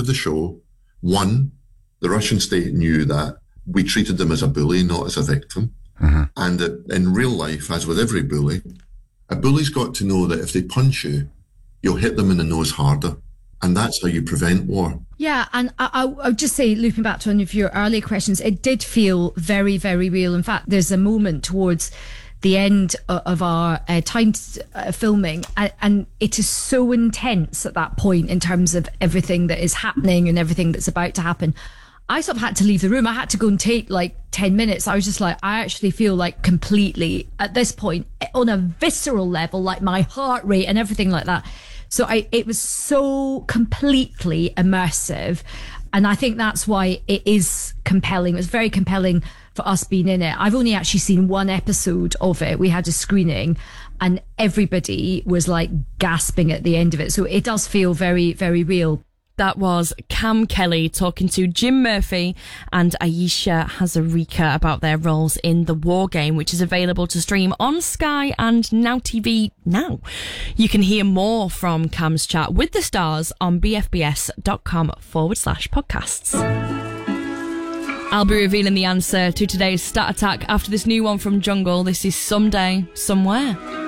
of the show, one, the Russian state knew that we treated them as a bully, not as a victim. And that in real life, as with every bully, a bully's got to know that if they punch you, you'll hit them in the nose harder. And that's how you prevent war. Yeah, and I'll just say, looping back to one of your earlier questions, it did feel very, very real. In fact, there's a moment towards the end of our time filming, and it is so intense at that point in terms of everything that is happening and everything that's about to happen. I sort of had to leave the room. I had to go and take like 10 minutes. I was just like, I actually feel like completely at this point on a visceral level, like my heart rate and everything like that. So it was so completely immersive. And I think that's why it is compelling. It was very compelling for us being in it. I've only actually seen one episode of it. We had a screening and everybody was like gasping at the end of it. So it does feel very, very real. That was Cam Kelly talking to Jim Murphy and Ayesha Hazarika about their roles in The War Game, which is available to stream on Sky and Now TV now. You can hear more from Cam's chat with the stars on bfbs.com/podcasts. I'll be revealing the answer to today's stat attack after this new one from Jungle. This is Someday, Somewhere.